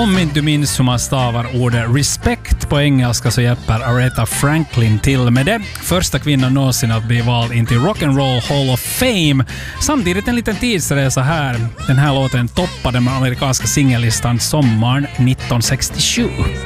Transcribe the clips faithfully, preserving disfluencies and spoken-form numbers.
Om inte du minns hur man stavar ordet respect på engelska så hjälper Aretha Franklin till med det. Första kvinnan någonsin att bli vald in till Rock and Roll Hall of Fame. Samtidigt en liten tidsresa här. Den här låten toppade den amerikanska singellistan sommaren nittonhundrasextiosju.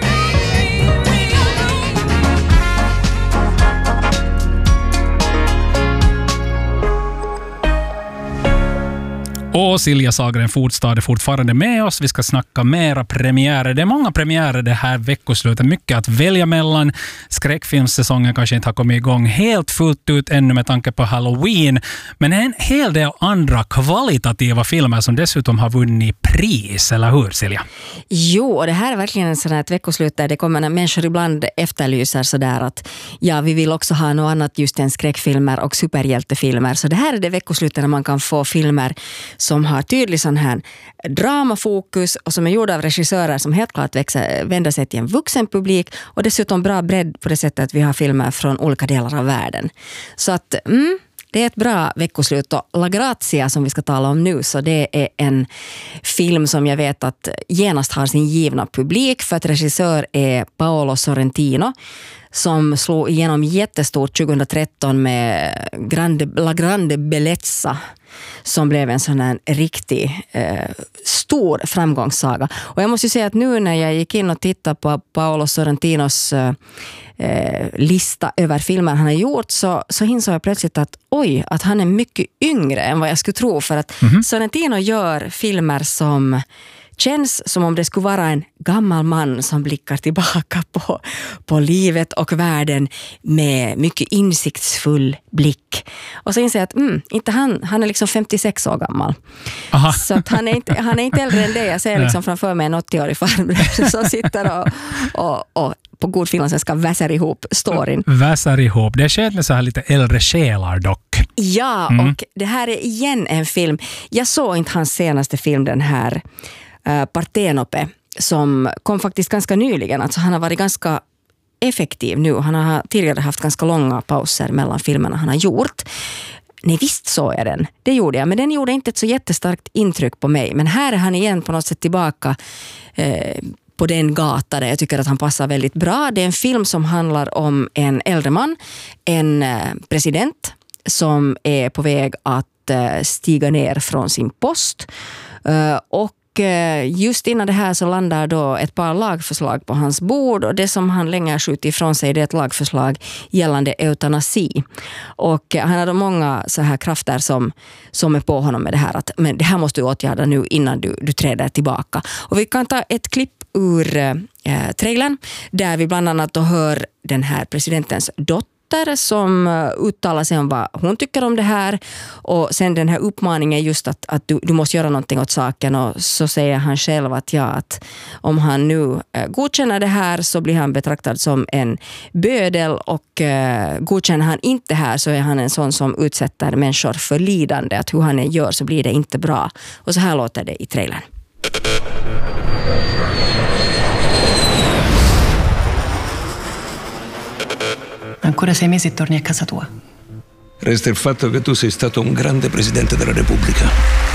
Och Silja Sagren Fotstad är fortfarande med oss. Vi ska snacka mera premiärer. Det är många premiärer det här veckoslutet. Mycket att välja mellan. Skräckfilmssäsongen kanske inte har kommit igång helt fullt ut ännu med tanke på Halloween. Men en hel del andra kvalitativa filmer som dessutom har vunnit pris. Eller hur, Silja? Jo, och det här är verkligen en sån här ett veckoslut där det kommer när människor ibland efterlyser sådär att ja, vi vill också ha något annat just än skräckfilmer och superhjältefilmer. Så det här är det veckoslutet när man kan få filmer som har tydlig sån här dramafokus och som är gjorda av regissörer som helt klart växer, vänder sig till en vuxen publik och dessutom bra bredd på det sättet att vi har filmer från olika delar av världen. Så att mm, det är ett bra veckoslut och La Grazia som vi ska tala om nu, så det är en film som jag vet att genast har sin givna publik för att regissör är Paolo Sorrentino som slog igenom jättestort tjugohundratretton med Grande, La Grande Bellezza som blev en sån här riktig eh, stor framgångssaga. Och jag måste ju säga att nu när jag gick in och tittade på Paolo Sorrentinos eh, lista över filmer han har gjort så, så insåg jag plötsligt att oj, att han är mycket yngre än vad jag skulle tro, för att mm-hmm. Sorrentino gör filmer som känns som om det skulle vara en gammal man som blickar tillbaka på, på livet och världen med mycket insiktsfull blick. Och så inser jag att mm, inte han, han är liksom femtiosex år gammal. Aha. Så att han, är inte, han är inte äldre än det. Jag ser liksom framför mig en åttioårig farbror som sitter och, och, och på god finlandssvenska väsar ihop storyn. Väsar ihop. Det är skönt med så här lite äldre själar dock. Ja, mm. och det här är igen en film. Jag såg inte hans senaste film, den här Partenope, som kom faktiskt ganska nyligen. Alltså han har varit ganska effektiv nu. Han har tidigare haft ganska långa pauser mellan filmerna han har gjort. Nej, visst såg jag den. Det gjorde jag, men den gjorde inte ett så jättestarkt intryck på mig. Men här är han igen på något sätt tillbaka eh, på den gata där jag tycker att han passar väldigt bra. Det är en film som handlar om en äldre man, en eh, president som är på väg att eh, stiga ner från sin post. Eh, och just innan det här så landar då ett par lagförslag på hans bord, och det som han länge har skjutit ifrån sig, det är ett lagförslag gällande eutanasi. Och han har då många så här krafter som, som är på honom med det här att men det här måste du åtgärda nu innan du, du träder tillbaka. Och vi kan ta ett klipp ur eh, trailern där vi bland annat då hör den här presidentens dotter som uttalar sig om vad hon tycker om det här, och sen den här uppmaningen just att, att du, du måste göra någonting åt saken, och så säger han själv att ja, att om han nu eh, godkänner det här så blir han betraktad som en bödel, och eh, godkänner han inte här så är han en sån som utsätter människor för lidande, att hur han än gör så blir det inte bra. Och så här låter det i trailern. Ancora sei mesi e torni a casa tua. Resta il fatto che tu sei stato un grande presidente della Repubblica.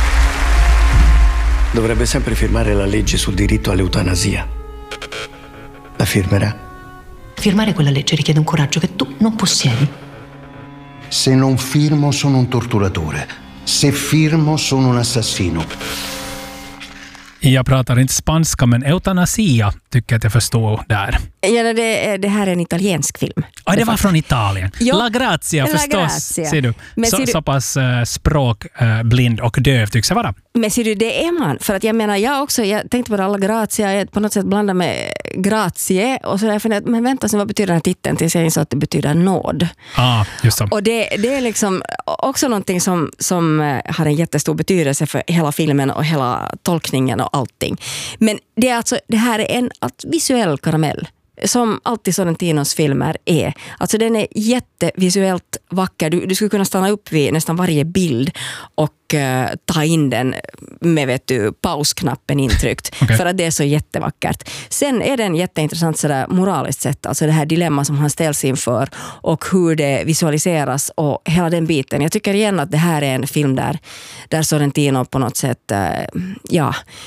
Dovrebbe sempre firmare la legge sul diritto all'eutanasia. La firmerà? Firmare quella legge richiede un coraggio che tu non possiedi. Se non firmo sono un torturatore. Se firmo sono un assassino. Jag pratar inte spanska, men eutanasia tycker jag att jag förstår där. Ja, det, det här är en italiensk film. Ja, det var från Italien. Jo, La Grazia La förstås. Grazia. Ser du? Men så, ser du, så pass uh, språkblind uh, och döv tycks jag vara. Men ser du, det är man. För att jag menar, jag också, jag tänkte på det, La Grazia, jag på något sätt blandar med grazie, och så jag funderat, men vänta, så vad betyder den här titeln? Tills jag insåg att det betyder nåd. Ah, just så. Och det, det är liksom också någonting som, som har en jättestor betydelse för hela filmen och hela tolkningen och allting. Men det är alltså, det här är en alltså, visuell karamell. Som alltid Sorrentinos filmer är. Alltså den är jättevisuellt vacker. Du, du skulle kunna stanna upp vid nästan varje bild och uh, ta in den med vet du, pausknappen intryckt. Okay. För att det är så jättevackert. Sen är den jätteintressant sådär moraliskt sett. Alltså det här dilemma som han ställs inför och hur det visualiseras och hela den biten. Jag tycker igen att det här är en film där, där Sorrentino på något sätt uh, ja...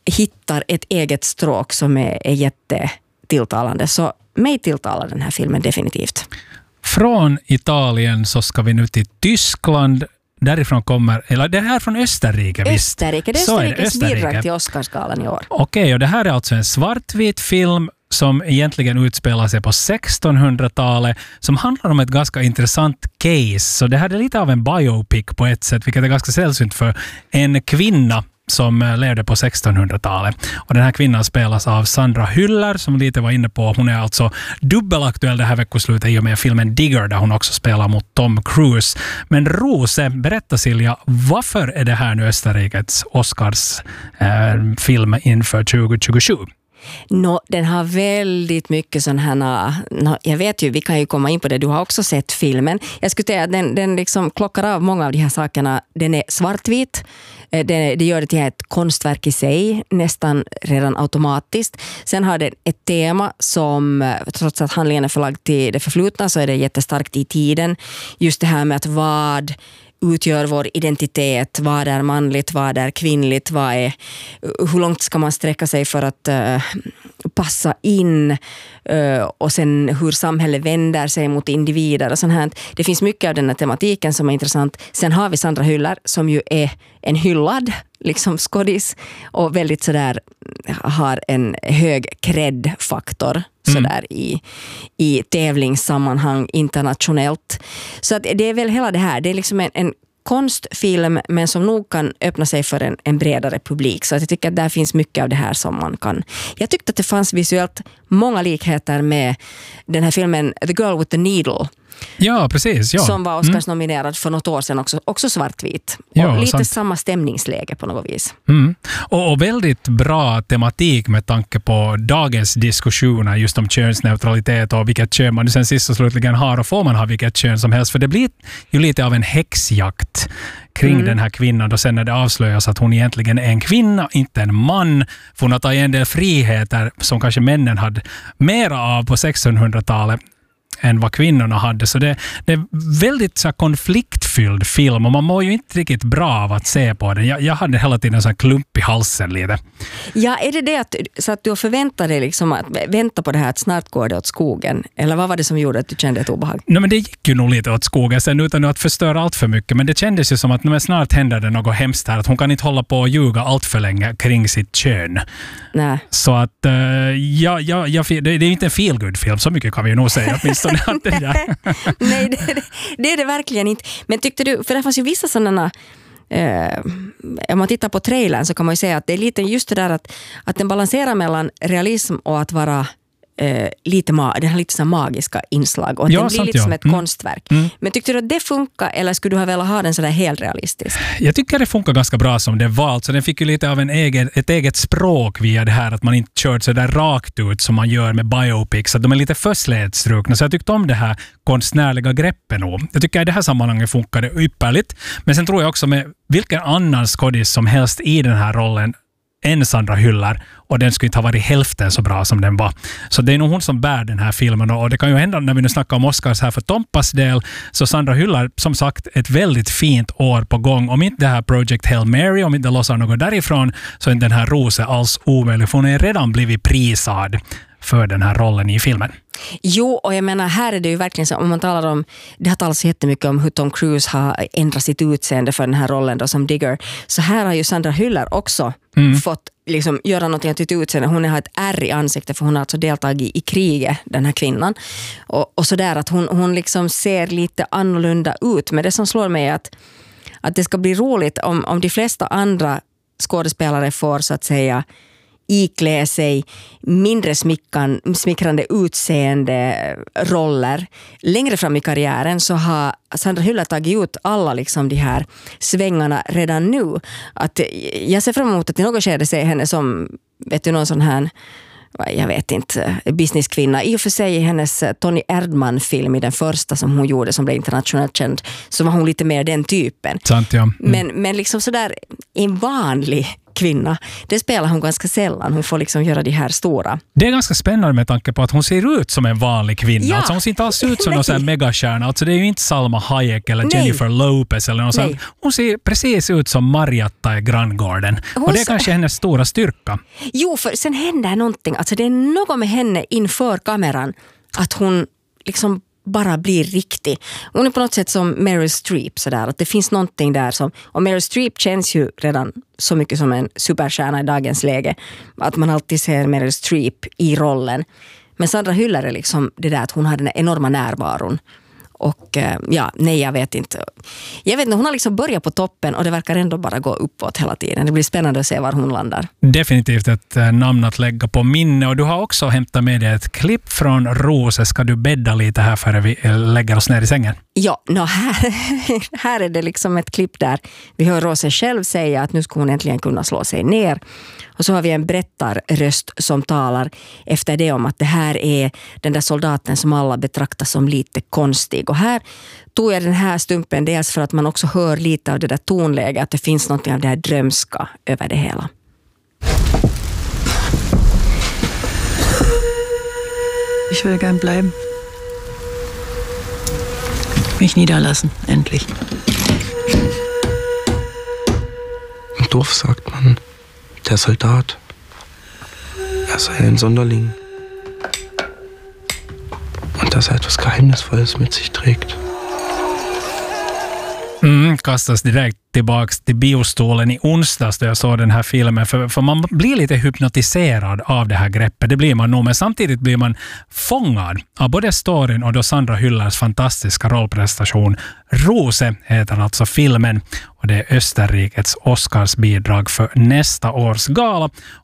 hittar ett eget stråk som är, är jättetilltalande. Så mig tilltalar den här filmen definitivt. Från Italien så ska vi nu till Tyskland. Därifrån kommer, eller det här är från Österrike, visst? Österrike, det är Så Österrikes Österrike. bidrag till Oscarsgalan i år. Okej, och det här är alltså en svartvit film som egentligen utspelar sig på sextonhundratalet, som handlar om ett ganska intressant case. Så det här är lite av en biopic på ett sätt, vilket är ganska sällsynt för en kvinna som levde på sextonhundratalet. Och den här kvinnan spelas av Sandra Hüller, som lite var inne på. Hon är alltså dubbelaktuell det här veckoslutet i och med filmen Digger, där hon också spelar mot Tom Cruise. Men Rose, berätta Silja, varför är det här nu Österrikes Oscars eh, film inför tjugo tjugosju? No, den har väldigt mycket sån här, no, jag vet ju, vi kan ju komma in på det, du har också sett filmen. Jag skulle säga att den, den liksom klockar av många av de här sakerna. Den är svartvit, det, det gör det till ett konstverk i sig, nästan redan automatiskt. Sen har den ett tema som, trots att handlingen är förlagd till det förflutna, så är det jättestarkt i tiden. Just det här med att vad utgör vår identitet, vad är manligt, vad är kvinnligt, vad är, hur långt ska man sträcka sig för att uh, passa in, uh, och sen hur samhället vänder sig mot individer och sånt här. Det finns mycket av den här tematiken som är intressant. Sen har vi Sandra Hüller som ju är en hyllad liksom skådis och väldigt sådär har en hög cred-faktor sådär mm. i, i tävlingssammanhang internationellt. Så att det är väl hela det här. Det är liksom en, en konstfilm, men som nog kan öppna sig för en, en bredare publik. Så att jag tycker att där finns mycket av det här som man kan. Jag tyckte att det fanns visuellt många likheter med den här filmen The Girl with the Needle. Ja, precis. Ja. Som var Oscars mm. nominerad för något år sedan, också, också svartvit. Och ja, lite sant. Samma stämningsläge på något vis. Mm. Och, och väldigt bra tematik med tanke på dagens diskussioner just om könsneutralitet och vilket kön man sen sist och slutligen har, och får man ha vilket kön som helst. För det blir ju lite av en häxjakt kring mm. den här kvinnan, och sen när det avslöjas att hon egentligen är en kvinna, inte en man, får hon att ta en del friheter som kanske männen hade mera av på sextonhundratalet än vad kvinnorna hade. Så det, det är väldigt så konfliktfylld film, och man mår ju inte riktigt bra av att se på den. Jag, jag hade hela tiden en sån klump i halsen lite. Ja, är det det att, så att du förväntade dig liksom att vänta på det här att snart går det åt skogen? Eller vad var det som gjorde att du kände ett obehag? Nej, men det gick ju nog lite åt skogen sen utan att förstöra allt för mycket. Men det kändes ju som att men snart händer det något hemskt här. Att hon kan inte hålla på och ljuga allt för länge kring sitt kön. Nej. Så att uh, ja, ja, ja, det, det är inte en feel-good-film, så mycket kan vi ju nog säga. Åtminstone att det där. Nej, det, det, det är det verkligen inte. Men tyckte du, för det fanns ju vissa sådana, eh, om man tittar på trailern så kan man ju säga att det är lite just det där att, att den balanserar mellan realism och att vara eh, lite, ma- den har lite så magiska inslag, och att ja, den blir sant, lite ja. som ett mm. konstverk. Mm. Men tyckte du att det funkar, eller skulle du ha velat ha den sådär helt realistisk? Jag tycker det funkar ganska bra som det var. Alltså den fick ju lite av en egen, ett eget språk via det här att man inte kört så där rakt ut som man gör med biopics. Så de är lite för slätstrukna. Så jag tyckte om det här konstnärliga greppet nog. Jag tycker att i det här sammanhanget funkar det ypperligt. Men sen tror jag också med vilken annan skådis som helst i den här rollen än Sandra Hüller, och den skulle inte ha varit hälften så bra som den var. Så det är nog hon som bär den här filmen, och det kan ju hända när vi nu snackar om Oscars här för Tompas del, så Sandra Hüller som sagt ett väldigt fint år på gång. Om inte det här Project Hail Mary, om inte lossar något därifrån, så är den här Rose alls omöjlig, för hon är redan blivit prisad för den här rollen i filmen. Jo, och jag menar, här är det ju verkligen så, om man talar om, det har talats jättemycket om hur Tom Cruise har ändrat sitt utseende för den här rollen då som Digger. Så här har ju Sandra Hüller också mm. fått liksom göra någonting till sitt utseende. Hon har ett ärr i ansiktet, för hon har alltså deltagit i kriget, den här kvinnan. Och, och så där att hon, hon liksom ser lite annorlunda ut. Men det som slår mig är att, att det ska bli roligt om, om de flesta andra skådespelare får så att säga iklä sig mindre smickan, smickrande utseende roller. Längre fram i karriären så har Sandra Hüller tagit ut alla liksom de här svängarna redan nu. Att jag ser fram emot att i något skede se henne som, vet du, någon sån här, jag vet inte, businesskvinna. I och för sig i hennes Tony Erdmann-film, i den första som hon gjorde som blev internationellt känd, så var hon lite mer den typen. Sant, ja. Mm. Men, men liksom sådär en vanlig kvinna. Det spelar hon ganska sällan. Hon får liksom göra de här stora. Det är ganska spännande med tanke på att hon ser ut som en vanlig kvinna. Ja. Alltså hon ser inte alls ut som någon sån här megastjärna. Alltså det är ju inte Salma Hayek eller Nej. Jennifer Lopez eller något sånt. Hon ser precis ut som Marjatta i Granngården. Hon Och det är så- kanske hennes stora styrka. Jo, för sen händer någonting. Alltså det är något med henne inför kameran att hon liksom bara blir riktig. Hon är på något sätt som Meryl Streep sådär, att det finns någonting där som, och Meryl Streep känns ju redan så mycket som en superstjärna i dagens läge, att man alltid ser Meryl Streep i rollen. Men Sandra Hüller är liksom det där att hon har den enorma närvaron. Och ja, nej jag vet inte. Jag vet inte, hon har liksom börjat på toppen och det verkar ändå bara gå uppåt hela tiden. Det blir spännande att se var hon landar. Definitivt ett eh, namn att lägga på minne. Och du har också hämtat med dig ett klipp från Rose. Ska du bädda lite här före vi eh, lägger oss ner i sängen? Ja, no, här, här är det liksom ett klipp där vi hör Rose själv säga att nu ska hon äntligen kunna slå sig ner. Och så har vi en berättarröst som talar efter det om att det här är den där soldaten som alla betraktar som lite konstig. Och här tog jag den här stumpen dels för att man också hör lite av det där tonläget, att det finns något av det här drömska över det hela. Ich will gern bleiben. Mich niederlassen, endlich. Im Dorf sagt man, der Soldat, er sei ein Sonderling. Und dass er etwas Geheimnisvolles mit sich trägt. Mm, kastas direkt tillbaks till biostolen i onsdags då jag såg den här filmen. För, för man blir lite hypnotiserad av det här greppet. Det blir man nog, men samtidigt blir man fångad av både storyn och då Sandra Hüllers fantastiska rollprestation. Rose heter alltså filmen och det är Österrikets Oscarsbidrag för nästa års gala.